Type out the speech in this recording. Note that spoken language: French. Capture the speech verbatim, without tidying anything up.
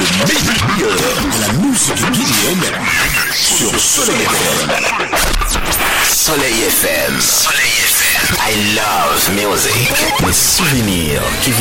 Le meilleur de la musique guinéenne sur Soleil F M. Soleil F M. Soleil F M. I love music. Les souvenirs qui vous